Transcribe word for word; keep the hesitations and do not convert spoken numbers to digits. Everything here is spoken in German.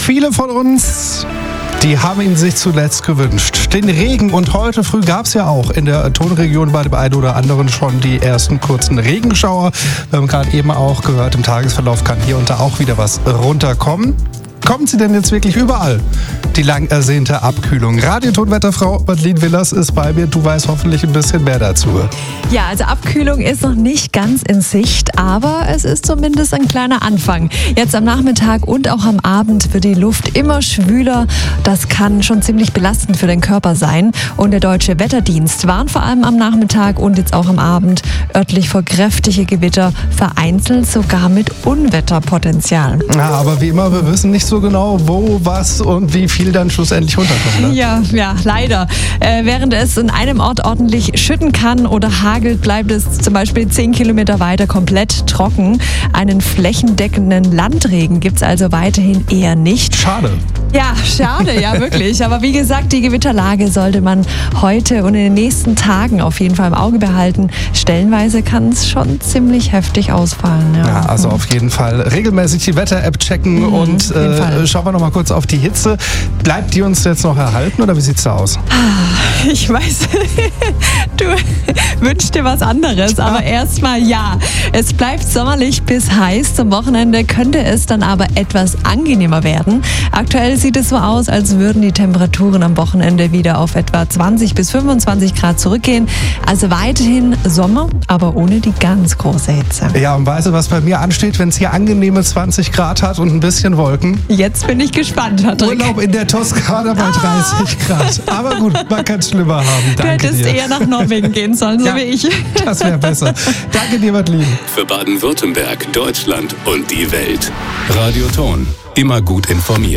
viele von uns, die haben ihn sich zuletzt gewünscht. Den Regen. Und heute früh gab es ja auch in der Tonregion bei dem einen oder anderen schon die ersten kurzen Regenschauer. Wir haben gerade eben auch gehört, im Tagesverlauf kann hier und da auch wieder was runterkommen. Kommt sie denn jetzt wirklich überall, die lang ersehnte Abkühlung? Radiotonwetterfrau Madeleine Willers ist bei mir. Du weißt hoffentlich ein bisschen mehr dazu. Ja, also Abkühlung ist noch nicht ganz in Sicht, aber es ist zumindest ein kleiner Anfang. Jetzt am Nachmittag und auch am Abend wird die Luft immer schwüler. Das kann schon ziemlich belastend für den Körper sein. Und der Deutsche Wetterdienst warnt vor allem am Nachmittag und jetzt auch am Abend örtlich vor kräftige Gewitter, vereinzelt sogar mit Unwetterpotenzial. Ja, aber wie immer, wir wissen nicht so genau, wo, was und wie viel dann schlussendlich runterkommt. Ne? Ja, ja, leider. Äh, während es in einem Ort ordentlich schütten kann oder hagelt, bleibt es zum Beispiel zehn Kilometer weiter komplett trocken. Einen flächendeckenden Landregen gibt es also weiterhin eher nicht. Schade. Ja, schade, ja wirklich. Aber wie gesagt, die Gewitterlage sollte man heute und in den nächsten Tagen auf jeden Fall im Auge behalten. Stellenweise kann es schon ziemlich heftig ausfallen. Ja, ja also auf jeden Fall regelmäßig die Wetter-App checken mhm, und äh, schauen wir noch mal kurz auf die Hitze. Bleibt die uns jetzt noch erhalten oder wie sieht's da aus? Ich weiß, du wünschst dir was anderes, ja. aber erstmal ja. Es bleibt sommerlich bis heiß. Zum Wochenende könnte es dann aber etwas angenehmer werden. Aktuell sieht es so aus, als würden die Temperaturen am Wochenende wieder auf etwa zwanzig bis fünfundzwanzig Grad zurückgehen. Also weiterhin Sommer, aber ohne die ganz große Hitze. Ja, und weißt du, was bei mir ansteht, wenn es hier angenehme zwanzig Grad hat und ein bisschen Wolken? Jetzt bin ich gespannt, Patrick. Urlaub in der Toskana bei dreißig Grad. Aber gut, man kann es schlimmer haben. Danke du hättest dir. eher nach Norwegen gehen sollen, so ja, wie ich. Das wäre besser. Danke dir, Madeleine. Für Baden-Württemberg, Deutschland und die Welt. Radio Ton. Immer gut informiert.